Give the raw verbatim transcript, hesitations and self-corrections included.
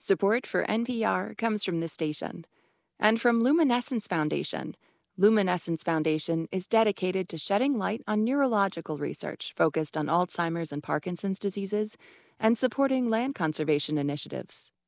Support for N P R comes from this station and from Luminescence Foundation. Luminescence Foundation is dedicated to shedding light on neurological research focused on Alzheimer's and Parkinson's diseases and supporting land conservation initiatives.